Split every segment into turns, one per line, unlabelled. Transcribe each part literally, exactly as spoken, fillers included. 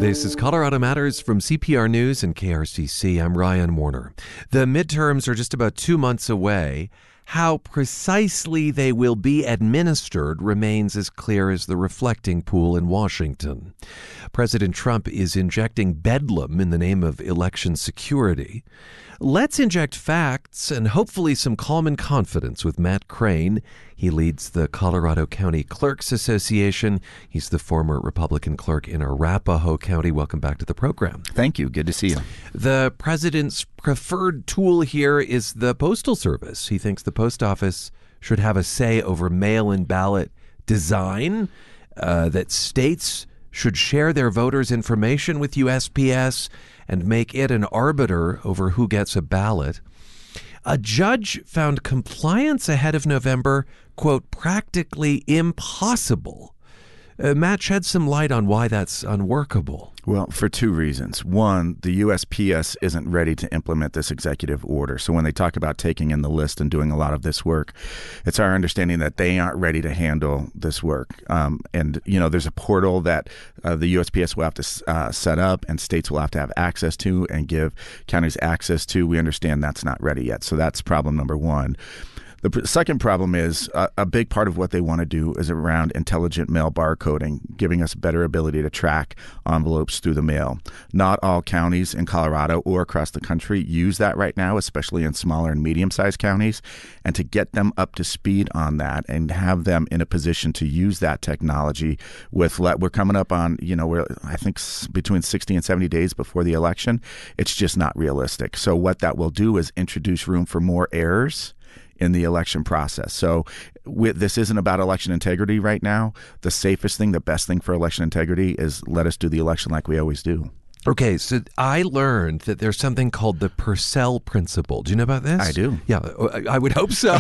This is Colorado Matters from C P R News and K R C C. I'm Ryan Warner. The midterms are just about two months away. How precisely they will be administered remains as clear as the reflecting pool in Washington. President Trump is injecting bedlam in the name of election security. Let's inject facts and hopefully some calm and confidence with Matt Crane. He leads the Colorado County Clerks Association. He's the former Republican clerk in Arapahoe County. Welcome back to the program.
Thank you. Good to see you.
The president's preferred tool here is the Postal Service. He thinks the post office should have a say over mail-in ballot design, uh, that states should share their voters' information with U S P S and make it an arbiter over who gets a ballot. A judge found compliance ahead of November, quote, practically impossible. Uh, Matt, shed some light on why that's unworkable.
Well, for two reasons. One, the U S P S isn't ready to implement this executive order. So when they talk about taking in the list and doing a lot of this work, it's our understanding that they aren't ready to handle this work. Um, and, you know, there's a portal that uh, the U S P S will have to uh, set up and states will have to have access to and give counties access to. We understand that's not ready yet. So that's problem number one. The pr- second problem is uh, a big part of what they want to do is around intelligent mail barcoding, giving us better ability to track envelopes through the mail. Not all counties in Colorado or across the country use that right now, especially in smaller and medium-sized counties. And to get them up to speed on that and have them in a position to use that technology with, let, we're coming up on, you know, we're, I think s- between sixty and seventy days before the election, it's just not realistic. So what that will do is introduce room for more errors in the election process. So with, this isn't about election integrity right now. The safest thing, the best thing for election integrity is let us do the election like we always do.
Okay, so I learned that there's something called the Purcell Principle. Do you know about this?
I do.
Yeah, I would hope so.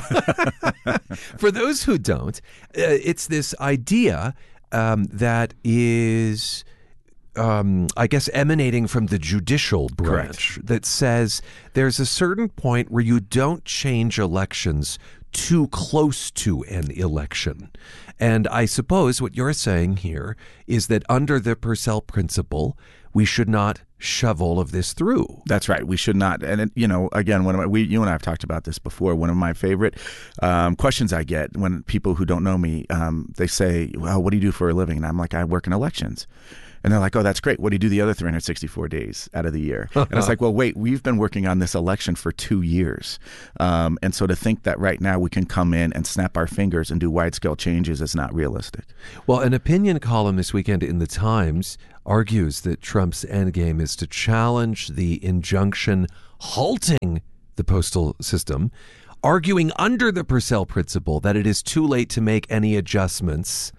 For those who don't, uh, it's this idea um, that is... Um, I guess emanating from the judicial branch. Correct. That says there's a certain point where you don't change elections too close to an election. And I suppose what you're saying here is that under the Purcell Principle, we should not shove all of this through.
That's right. We should not. And, it, you know, again, one of my, we, you and I have talked about this before. One of my favorite um, questions I get when people who don't know me, um, they say, well, what do you do for a living? And I'm like, I work in elections. And they're like, oh, that's great. What do you do the other three hundred sixty-four days out of the year? And it's like, well, wait, we've been working on this election for two years. Um, and so to think that right now we can come in and snap our fingers and do wide-scale changes is not realistic.
Well, an opinion column this weekend in The Times argues that Trump's endgame is to challenge the injunction halting the postal system, arguing under the Purcell Principle that it is too late to make any adjustments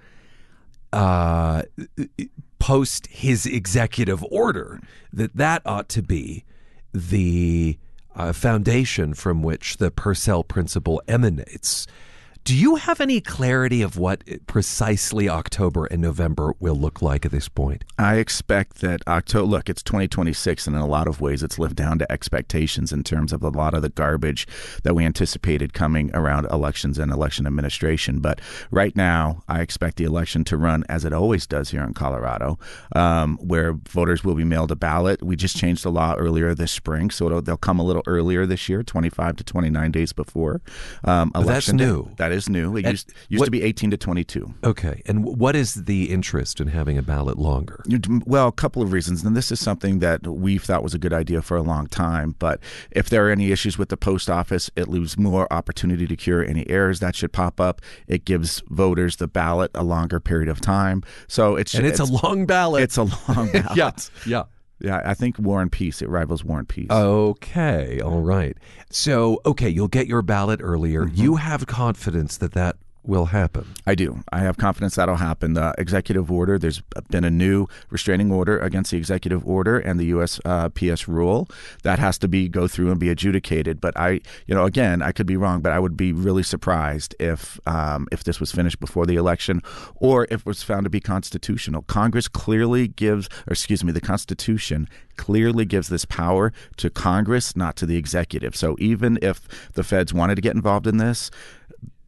uh post his executive order, that that ought to be the uh, foundation from which the Purcell Principle emanates. Do you have any clarity of what precisely October and November will look like at this point?
I expect that October, look, it's twenty twenty-six, and in a lot of ways it's lived down to expectations in terms of a lot of the garbage that we anticipated coming around elections and election administration. But right now, I expect the election to run as it always does here in Colorado, um, where voters will be mailed a ballot. We just changed the law earlier this spring, so it'll, they'll come a little earlier this year, twenty-five to twenty-nine days before um, election.
That's new.
Day. That is new. It
and
used, used
what,
to be eighteen to twenty-two.
Okay. And what is the interest in having a ballot longer?
Well, a couple of reasons. And this is something that we've thought was a good idea for a long time. But if there are any issues with the post office, it leaves more opportunity to cure any errors that should pop up. It gives voters the ballot a longer period of time. So it's
And it's, it's a long ballot.
It's a long ballot.
yeah. Yeah.
Yeah, I think War and Peace. It rivals War and Peace.
Okay. All right. So, okay, you'll get your ballot earlier. Mm-hmm. You have confidence that that will happen.
I do. I have confidence that'll happen. The executive order, there's been a new restraining order against the executive order and the U S P S rule. That has to be go through and be adjudicated. But I, you know, again, I could be wrong, but I would be really surprised if um, if this was finished before the election or if it was found to be constitutional. Congress clearly gives, or excuse me, the Constitution clearly gives this power to Congress, not to the executive. So even if the feds wanted to get involved in this,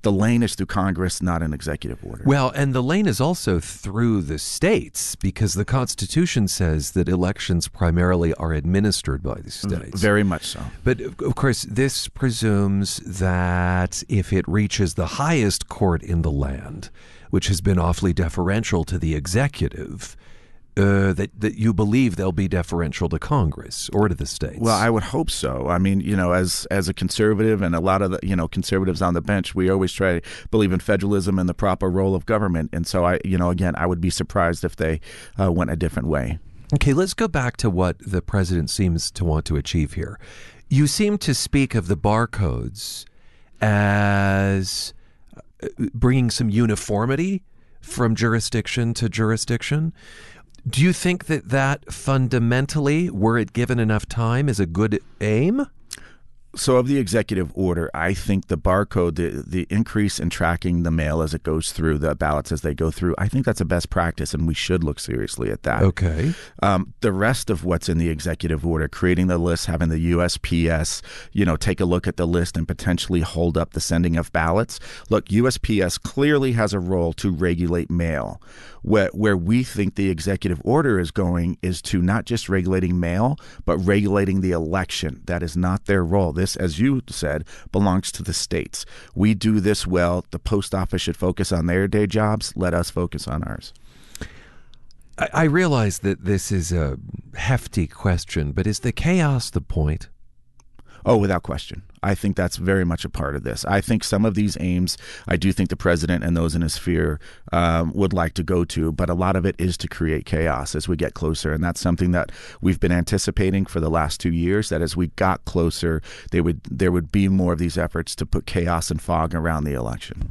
The lane is through Congress, not an executive order.
Well, and the lane is also through the states, because the Constitution says that elections primarily are administered by the states.
Very much so.
But of course, this presumes that if it reaches the highest court in the land, which has been awfully deferential to the executive, Uh, that, that you believe they'll be deferential to Congress or to the states.
Well, I would hope so. I mean, you know, as as a conservative and a lot of the, you know, conservatives on the bench, we always try to believe in federalism and the proper role of government. And so I, you know, again, I would be surprised if they uh, went a different way.
Okay, let's go back to what the president seems to want to achieve here. You seem to speak of the barcodes as bringing some uniformity from jurisdiction to jurisdiction. Do you think that that fundamentally, were it given enough time, is a good aim?
So of the executive order, I think the barcode, the, the increase in tracking the mail as it goes through, the ballots as they go through, I think that's a best practice, and we should look seriously at that.
Okay.
Um, the rest of what's in the executive order, creating the list, having the U S P S, you know, take a look at the list and potentially hold up the sending of ballots. Look, U S P S clearly has a role to regulate mail. Where, where we think the executive order is going is to not just regulating mail, but regulating the election. That is not their role. This, as you said, belongs to the states. We do this well. The post office should focus on their day jobs. Let us focus on ours.
I, I realize that this is a hefty question, but is the chaos the point?
Oh, without question. I think that's very much a part of this. I think some of these aims, I do think the president and those in his sphere um, would like to go to, but a lot of it is to create chaos as we get closer. And that's something that we've been anticipating for the last two years, that as we got closer, they would there would be more of these efforts to put chaos and fog around the election.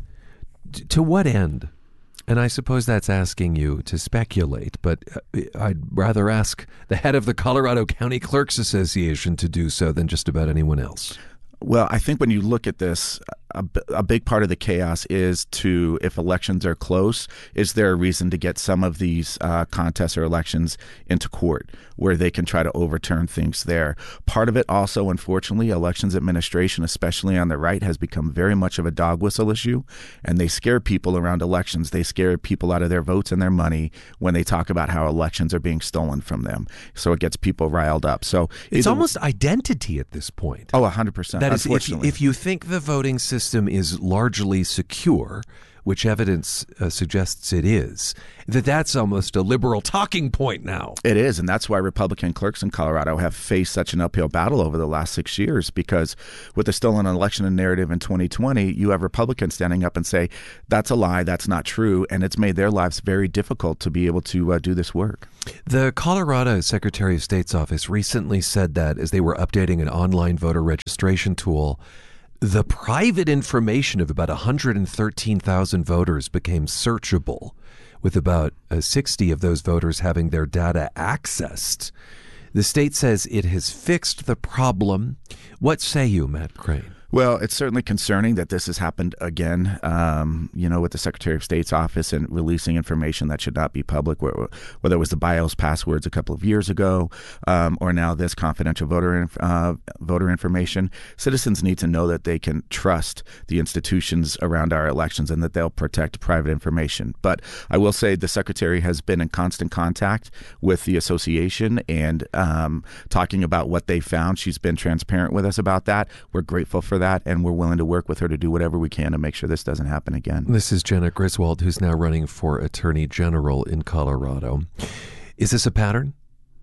To what end? And I suppose that's asking you to speculate, but I'd rather ask the head of the Colorado County Clerks Association to do so than just about anyone else.
Well, I think when you look at this, a, a big part of the chaos is to, if elections are close, is there a reason to get some of these uh, contests or elections into court where they can try to overturn things there? Part of it also, unfortunately, elections administration, especially on the right, has become very much of a dog whistle issue, and they scare people around elections. They scare people out of their votes and their money when they talk about how elections are being stolen from them. So it gets people riled up. So
it's almost identity at this point.
Oh, one hundred percent.
That is, if, if you think the voting system is largely secure, which evidence uh, suggests it is, that that's almost a liberal talking point now.
It is, and that's why Republican clerks in Colorado have faced such an uphill battle over the last six years, because with the stolen election narrative in twenty twenty, you have Republicans standing up and say, that's a lie, that's not true, and it's made their lives very difficult to be able to uh, do this work.
The Colorado Secretary of State's office recently said that as they were updating an online voter registration tool, the private information of about one hundred thirteen thousand voters became searchable, with about uh, sixty of those voters having their data accessed. The state says it has fixed the problem. What say you, Matt Crane?
Well, it's certainly concerning that this has happened again, um, you know, with the Secretary of State's office and releasing information that should not be public, whether it was the BIOS passwords a couple of years ago um, or now this confidential voter uh, voter information. Citizens need to know that they can trust the institutions around our elections and that they'll protect private information. But I will say the Secretary has been in constant contact with the association and um, talking about what they found. She's been transparent with us about that. We're grateful for that. that, and we're willing to work with her to do whatever we can to make sure this doesn't happen again.
This is Jenna Griswold, who's now running for Attorney General in Colorado. Is this a pattern?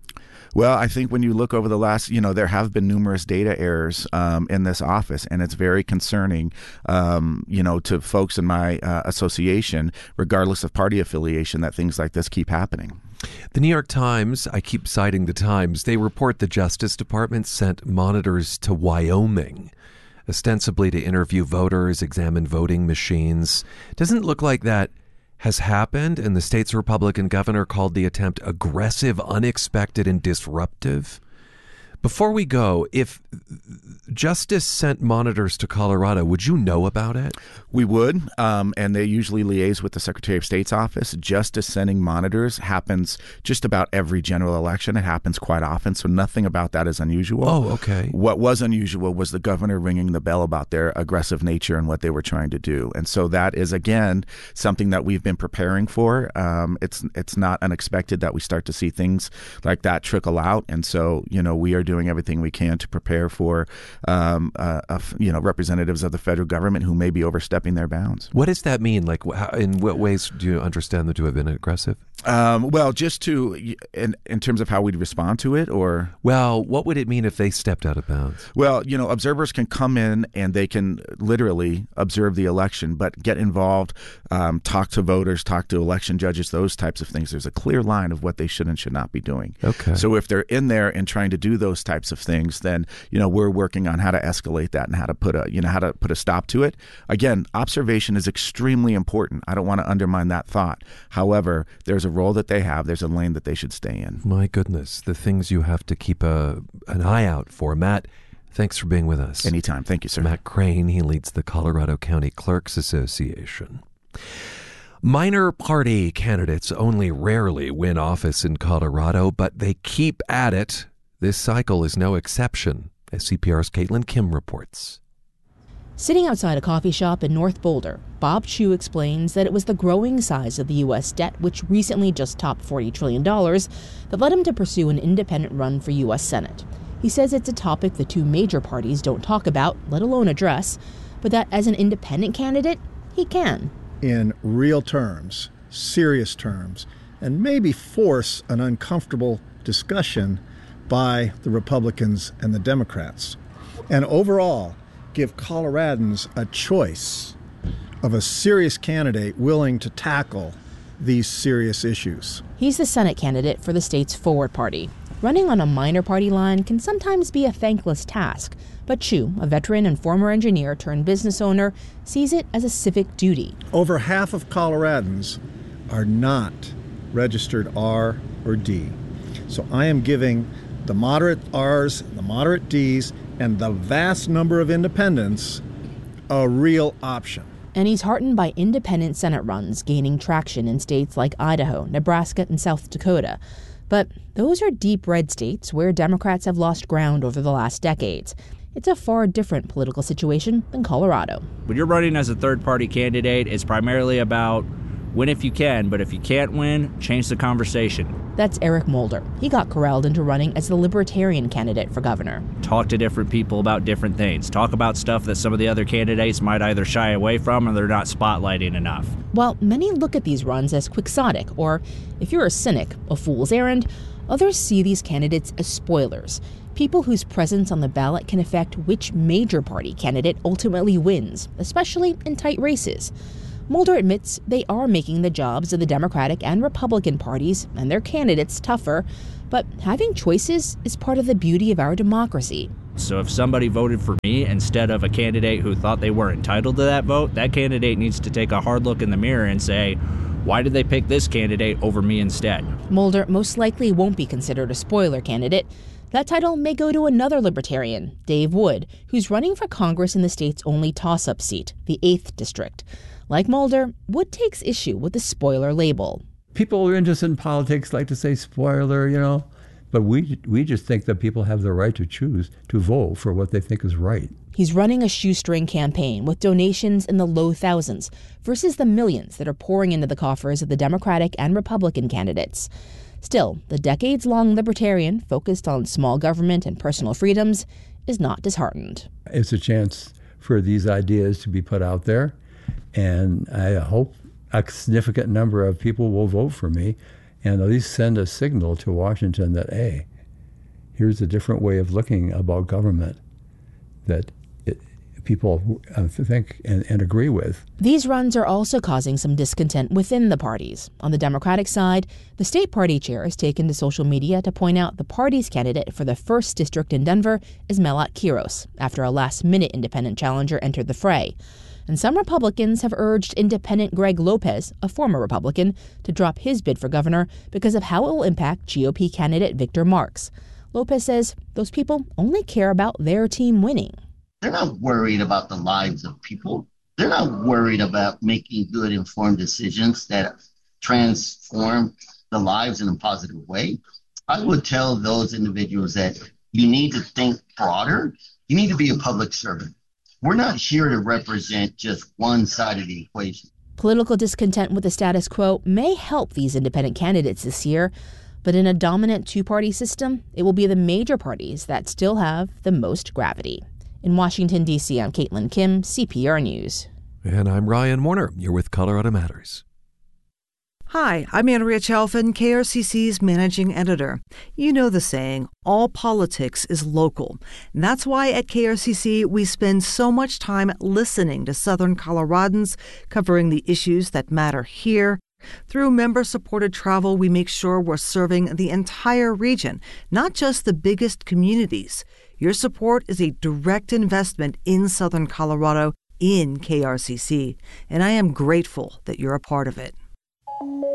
Well, I think when you look over the last, you know, there have been numerous data errors um, in this office, and it's very concerning, um, you know, to folks in my uh, association, regardless of party affiliation, that things like this keep happening.
The New York Times, I keep citing the Times, they report the Justice Department sent monitors to Wyoming, ostensibly to interview voters, examine voting machines. Doesn't look like that has happened, and the state's Republican governor called the attempt aggressive, unexpected, and disruptive. Before we go, if Justice sent monitors to Colorado, would you know about it?
We would, um, and they usually liaise with the Secretary of State's office. Justice sending monitors happens just about every general election. It happens quite often, so nothing about that is unusual.
Oh, okay.
What was unusual was the governor ringing the bell about their aggressive nature and what they were trying to do. And so that is, again, something that we've been preparing for. Um, it's it's not unexpected that we start to see things like that trickle out. And so, you know, we are doing everything we can to prepare for Um, uh, uh, you know, representatives of the federal government who may be overstepping their bounds.
What does that mean? Like, how, in what ways do you understand them to have been aggressive?
Um, well, just to, in, in terms of how we'd respond to it, or?
Well, what would it mean if they stepped out of bounds?
Well, you know, observers can come in and they can literally observe the election, but get involved, um, talk to voters, talk to election judges, those types of things. There's a clear line of what they should and should not be doing.
Okay.
So if they're in there and trying to do those types of things, then, you know, we're working on how to escalate that and how to put a, you know, how to put a stop to it. Again, observation is extremely important. I don't want to undermine that thought. However, there's a role that they have. There's a lane that they should stay in.
My goodness, the things you have to keep a, an eye out for. Matt, thanks for being with us.
Anytime. Thank you, sir.
Matt Crane, he leads the Colorado County Clerks Association. Minor party candidates only rarely win office in Colorado, but they keep at it. This cycle is no exception, as C P R's Caitlin Kim reports.
Sitting outside a coffee shop in North Boulder, Bob Chu explains that it was the growing size of the U S debt, which recently just topped forty trillion dollars, that led him to pursue an independent run for U S Senate. He says it's a topic the two major parties don't talk about, let alone address, but that as an independent candidate, he can.
In real terms, serious terms, and maybe force an uncomfortable discussion by the Republicans and the Democrats. And overall, give Coloradans a choice of a serious candidate willing to tackle these serious issues.
He's the Senate candidate for the state's Forward Party. Running on a minor party line can sometimes be a thankless task, but Chu, a veteran and former engineer turned business owner, sees it as a civic duty.
Over half of Coloradans are not registered R or D. So I am giving the moderate R's, the moderate D's, and the vast number of independents a real option.
And he's heartened by independent Senate runs gaining traction in states like Idaho, Nebraska, and South Dakota. But those are deep red states where Democrats have lost ground over the last decades. It's a far different political situation than Colorado.
When you're running as a third-party candidate, it's primarily about win if you can, but if you can't win, change the conversation.
That's Eric Mulder. He got corralled into running as the Libertarian candidate for governor.
Talk to different people about different things. Talk about stuff that some of the other candidates might either shy away from or they're not spotlighting enough.
While many look at these runs as quixotic, or, if you're a cynic, a fool's errand, others see these candidates as spoilers. People whose presence on the ballot can affect which major party candidate ultimately wins, especially in tight races. Mulder admits they are making the jobs of the Democratic and Republican parties and their candidates tougher, but having choices is part of the beauty of our democracy.
So if somebody voted for me instead of a candidate who thought they were entitled to that vote, that candidate needs to take a hard look in the mirror and say, why did they pick this candidate over me instead?
Mulder most likely won't be considered a spoiler candidate. That title may go to another Libertarian, Dave Wood, who's running for Congress in the state's only toss-up seat, the eighth District. Like Mulder, Wood takes issue with the spoiler label.
People who are interested in politics like to say spoiler, you know, but we we just think that people have the right to choose to vote for what they think is right.
He's running a shoestring campaign with donations in the low thousands versus the millions that are pouring into the coffers of the Democratic and Republican candidates. Still, the decades-long Libertarian focused on small government and personal freedoms is not disheartened.
It's a chance for these ideas to be put out there, and I hope a significant number of people will vote for me and at least send a signal to Washington that, hey, here's a different way of looking about government that it, people uh, think and, and agree with.
These runs are also causing some discontent within the parties. On the Democratic side, the state party chair has taken to social media to point out the party's candidate for the first district in Denver is Melat Kiros, after a last-minute independent challenger entered the fray. And some Republicans have urged independent Greg Lopez, a former Republican, to drop his bid for governor because of how it will impact G O P candidate Victor Marx. Lopez says those people only care about their team winning.
They're not worried about the lives of people. They're not worried about making good, informed decisions that transform the lives in a positive way. I would tell those individuals that you need to think broader. You need to be a public servant. We're not here to represent just one side of the equation.
Political discontent with the status quo may help these independent candidates this year, but in a dominant two-party system, it will be the major parties that still have the most gravity. In Washington, D C, I'm Caitlin Kim, C P R News.
And I'm Ryan Warner. You're with Colorado Matters.
Hi, I'm Andrea Chalfin, K R C C's managing editor. You know the saying, all politics is local. And that's why at K R C C we spend so much time listening to Southern Coloradans, covering the issues that matter here. Through member-supported travel, we make sure we're serving the entire region, not just the biggest communities. Your support is a direct investment in Southern Colorado, in K R C C, and I am grateful that you're a part of it.